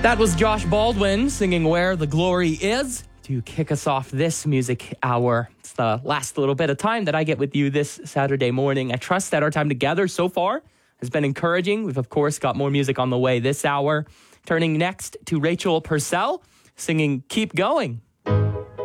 That was Josh Baldwin singing Where the Glory Is to kick us off this music hour. It's the last little bit of time that I get with you this Saturday morning. I trust that our time together so far has been encouraging. We've, of course, got more music on the way this hour. Turning next to Rachel Purcell singing Keep Going.